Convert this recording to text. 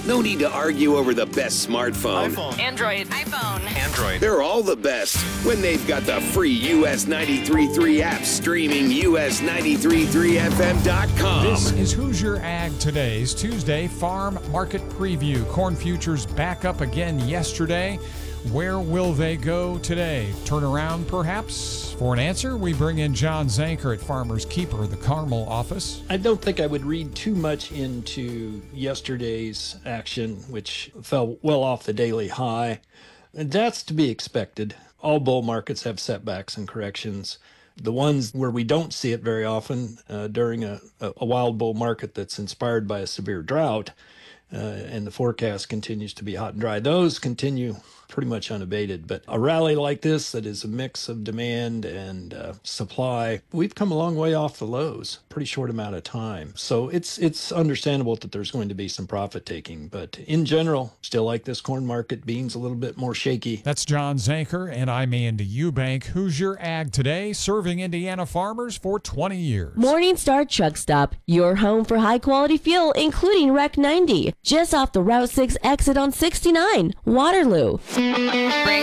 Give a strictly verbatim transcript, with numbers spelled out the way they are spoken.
No need to argue over the best smartphone. iPhone. Android. iPhone. Android. They're all the best when they've got the free U S ninety-three point three app streaming U S ninety-three point three F M dot com. This is Who's Your Ag Today's Tuesday Farm Market Preview. Corn futures back up again yesterday. Where will they go today? Turn around, perhaps? For an answer, we bring in John Zanker at Farmer's Keeper, the Carmel office. I don't think I would read too much into yesterday's action, which fell well off the daily high. And that's to be expected. All bull markets have setbacks and corrections. The ones where we don't see it very often uh, during a, a wild bull market that's inspired by a severe drought, uh, and the forecast continues to be hot and dry, those continue pretty much unabated. But a rally like this that is a mix of demand and uh, supply, we've come a long way off the lows, pretty short amount of time. So it's it's understandable that there's going to be some profit taking. But in general, still like this corn market. Beans a little bit more shaky. That's John Zanker, and I'm Andy Eubank. Who's Your Ag Today? Serving Indiana farmers for twenty years. Morningstar Truck Stop, your home for high-quality fuel, including Rec ninety, just off the Route six exit on sixty-nine, Waterloo. Bring